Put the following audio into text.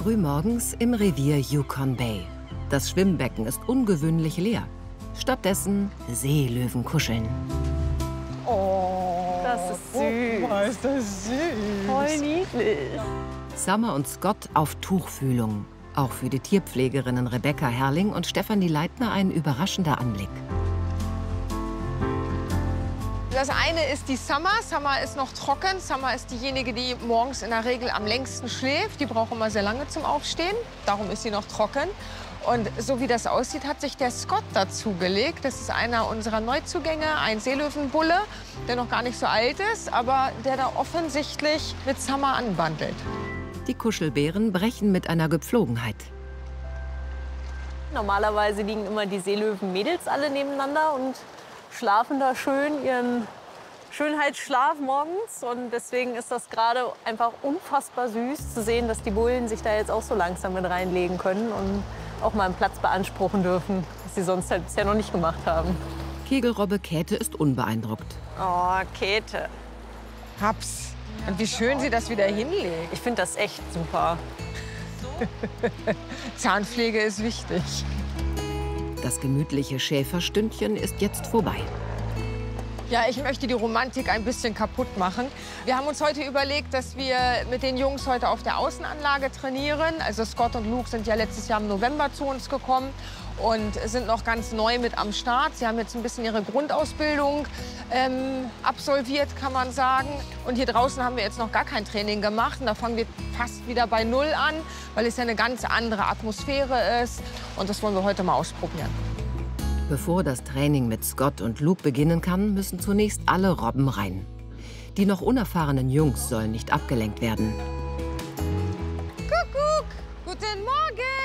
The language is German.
Frühmorgens im Revier Yukon Bay. Das Schwimmbecken ist ungewöhnlich leer. Stattdessen Seelöwen kuscheln. Oh, das ist süß. Oh, ist das süß. Voll niedlich. Summer und Scott auf Tuchfühlung. Auch für die Tierpflegerinnen Rebecca Herrling und Stefanie Leitner ein überraschender Anblick. Das eine ist die Summer. Summer ist noch trocken. Summer ist diejenige, die morgens in der Regel am längsten schläft. Die braucht immer sehr lange zum Aufstehen. Darum ist sie noch trocken. Und so wie das aussieht, hat sich der Scott dazugelegt. Das ist einer unserer Neuzugänge, ein Seelöwenbulle, der noch gar nicht so alt ist, aber der da offensichtlich mit Summer anbandelt. Die Kuschelbären brechen mit einer Gepflogenheit. Normalerweise liegen immer die Seelöwen-Mädels alle nebeneinander und schlafen da schön ihren Schönheitsschlaf morgens. Und deswegen ist das gerade einfach unfassbar süß zu sehen, dass die Bullen sich da jetzt auch so langsam mit reinlegen können und auch mal einen Platz beanspruchen dürfen, was sie sonst halt bisher noch nicht gemacht haben. Kegelrobbe Käthe ist unbeeindruckt. Oh, Käthe. Hab's. Und wie schön sie das wieder hinlegt. Ich finde das echt super. Zahnpflege ist wichtig. Das gemütliche Schäferstündchen ist jetzt vorbei. Ja, ich möchte die Romantik ein bisschen kaputt machen. Wir haben uns heute überlegt, dass wir mit den Jungs heute auf der Außenanlage trainieren. Also Scott und Luke sind ja letztes Jahr im November zu uns gekommen und sind noch ganz neu mit am Start. Sie haben jetzt ein bisschen ihre Grundausbildung absolviert, kann man sagen. Und hier draußen haben wir jetzt noch gar kein Training gemacht. Und da fangen wir fast wieder bei Null an, weil es ja eine ganz andere Atmosphäre ist. Und das wollen wir heute mal ausprobieren. Bevor das Training mit Scott und Luke beginnen kann, müssen zunächst alle Robben rein. Die noch unerfahrenen Jungs sollen nicht abgelenkt werden. Kuckuck, guten Morgen!